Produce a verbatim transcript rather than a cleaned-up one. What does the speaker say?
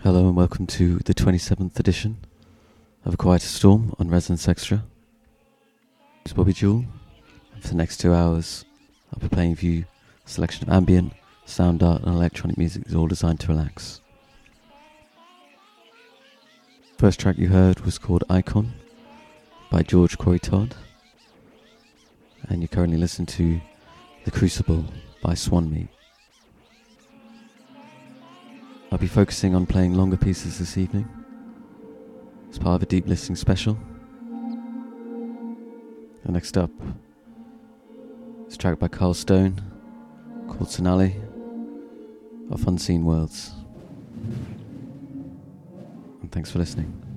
Hello and welcome to the twenty-seventh edition of A Quieter Storm on Resonance Extra. It's Bobby Jewell, and for the next two hours I'll be playing for you a selection of ambient, sound art and electronic music that's all designed to relax. First track you heard was called Icon by George Corey Todd, and you currently listen to The Crucible by Swanmeat. I'll be focusing on playing longer pieces this evening as part of a deep listening special. And next up is a track by Carl Stone called Sonali of Unseen Worlds. And thanks for listening.